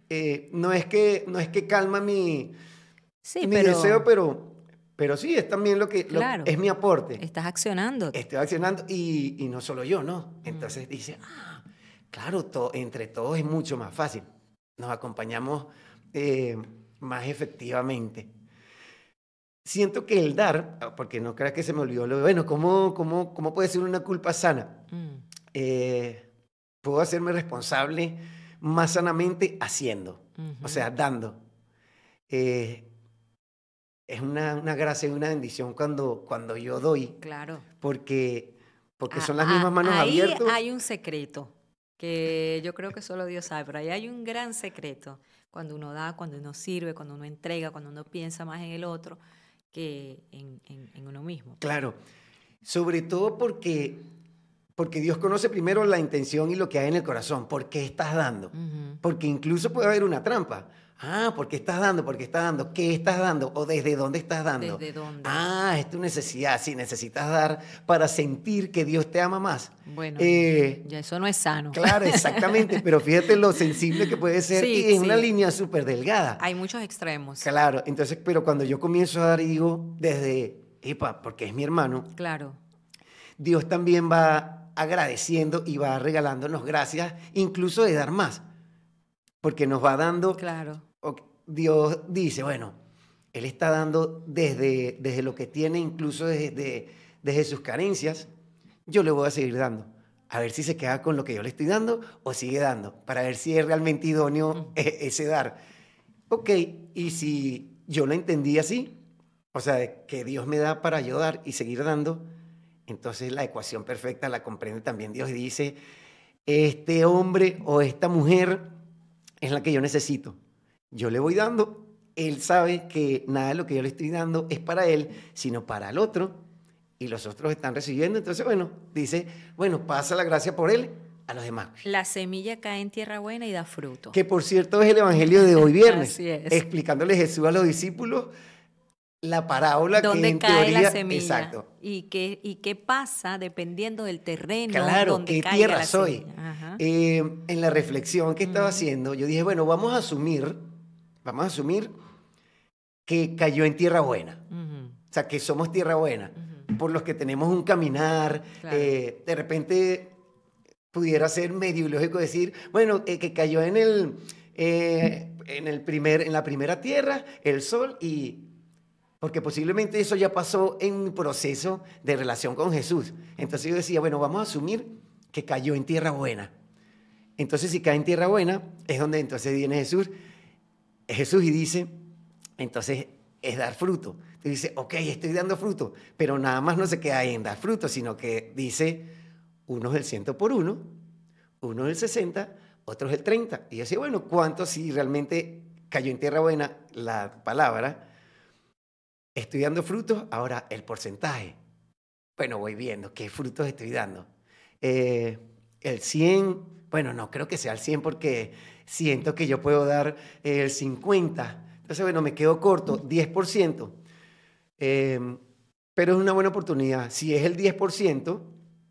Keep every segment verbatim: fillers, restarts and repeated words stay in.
eh, no, es que, no es que calma mi, Sí, mi pero deseo, pero, pero sí, es también lo que lo- claro, es mi aporte. estás accionando. Estoy accionando y, y no solo yo, ¿no? Mm, Entonces dice, ah, claro, to- entre todos es mucho más fácil. Nos acompañamos eh, más efectivamente. Siento que el dar, ah, porque no creas que se me olvidó lo de, bueno, ¿cómo, cómo, cómo puede ser una culpa sana? mm, Eh, puedo hacerme responsable más sanamente haciendo, o ujú, sea, dando. Eh, es una, una gracia y una bendición cuando, cuando yo doy, claro. porque, porque A- son las mismas a- manos ahí abiertas. hay un secreto que yo creo que solo Dios sabe, pero ahí hay un gran secreto. Cuando uno da, cuando uno sirve, cuando uno entrega, cuando uno piensa más en el otro que en, en- en uno mismo. Claro, sobre todo porque, porque Dios conoce primero la intención y lo que hay en el corazón. ¿Por qué estás dando? Ujú. Porque incluso puede haber una trampa. Ah, ¿por qué estás dando? ¿Por qué estás dando? ¿Qué estás dando? ¿O desde dónde estás dando? ¿Desde dónde? Ah, es tu necesidad. Sí, necesitas dar para sentir que Dios te ama más. Bueno, Eh, ya eso no es sano. claro, exactamente, pero fíjate lo sensible que puede ser Sí, y es una sí. línea súper delgada. Hay muchos extremos. Claro, entonces, pero cuando yo comienzo a dar y digo desde, epa, porque es mi hermano, Claro. Dios también va agradeciendo y va regalándonos gracias, incluso de dar más, porque nos va dando, Claro. o- Dios dice, bueno, Él está dando desde, desde lo que tiene, incluso desde, desde sus carencias, yo le voy a seguir dando, a ver si se queda con lo que yo le estoy dando o sigue dando, para ver si es realmente idóneo e- ese dar. Ok, y si yo lo entendí así, o sea, que Dios me da para yo dar y seguir dando, entonces la ecuación perfecta la comprende también Dios y dice, este hombre o esta mujer es la que yo necesito. Yo le voy dando, él sabe que nada de lo que yo le estoy dando es para él, sino para el otro, y los otros están recibiendo. Entonces, bueno, dice, bueno, pasa la gracia por él a los demás. La semilla cae en tierra buena y da fruto. Que por cierto es el evangelio de hoy viernes, Así es. explicándole Jesús a los discípulos la parábola que ¿Dónde en cae la teoría, semilla? exacto, ¿Y qué, y qué pasa dependiendo del terreno claro, donde ¿qué caiga tierra la soy? semilla? Ajá. Eh, en la reflexión que estaba Ujú, haciendo, yo dije, bueno, vamos a asumir, vamos a asumir que cayó en tierra buena. ujú, O sea, que somos tierra buena, ujú. por los que tenemos un caminar, Claro. eh, de repente pudiera ser medio ilógico decir, bueno, eh, que cayó en el, eh, en el primer, en la primera tierra, el sol, y porque posiblemente eso ya pasó en mi proceso de relación con Jesús. Entonces yo decía, bueno, vamos a asumir que cayó en tierra buena. Entonces, si cae en tierra buena, es donde entonces viene Jesús, Jesús y dice, entonces es dar fruto. Entonces dice, ok, estoy dando fruto, pero nada más no se queda ahí en dar fruto, sino que dice, uno es el ciento por uno, uno es el sesenta, otro es el treinta. Y yo decía, bueno, ¿cuánto si realmente cayó en tierra buena la palabra? Estoy dando frutos, ahora el porcentaje. Bueno, voy viendo qué frutos estoy dando. Eh, el cien, bueno, no creo que sea el cien porque siento que yo puedo dar eh, el cincuenta. Entonces, bueno, me quedo corto, diez por ciento. Eh, pero es una buena oportunidad. Si es el diez por ciento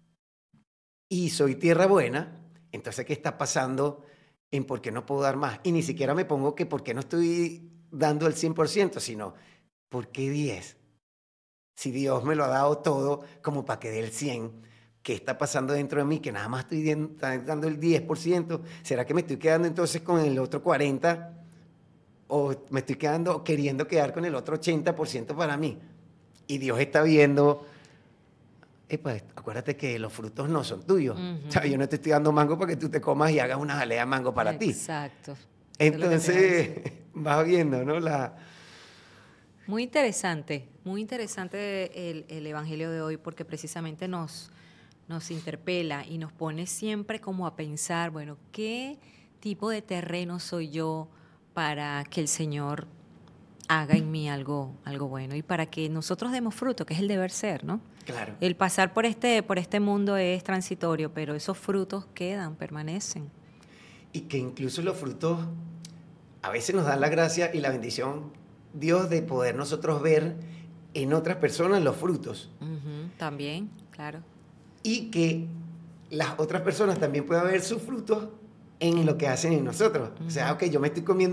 y soy tierra buena, entonces, ¿qué está pasando en por qué no puedo dar más? Y ni siquiera me pongo que por qué no estoy dando el cien por ciento, sino ¿por qué diez? Si Dios me lo ha dado todo como para que dé el cien, ¿qué está pasando dentro de mí? Que nada más estoy dien- dando el diez por ciento. ¿Será que me estoy quedando entonces con el otro cuarenta por ciento? ¿O me estoy quedando queriendo quedar con el otro ochenta por ciento para mí? Y Dios está viendo, epa, acuérdate que los frutos no son tuyos. O sea, Ujú. yo no te estoy dando mango para que tú te comas y hagas una jalea de mango para ti. Exacto. Eso es lo que te iba a Entonces, decir. vas viendo, ¿no? La, Muy interesante, muy interesante el, el Evangelio de hoy porque precisamente nos, nos interpela y nos pone siempre como a pensar, bueno, ¿qué tipo de terreno soy yo para que el Señor haga en mí algo, algo bueno y para que nosotros demos fruto, que es el deber ser, ¿no? claro. El pasar por este, por este mundo es transitorio, pero esos frutos quedan, permanecen. Y que incluso los frutos a veces nos dan la gracia y la bendición Dios de poder nosotros ver en otras personas los frutos Ujú, también, claro. y que las otras personas también puedan ver sus frutos en lo que hacen en nosotros. O sea, ok, yo me estoy comiendo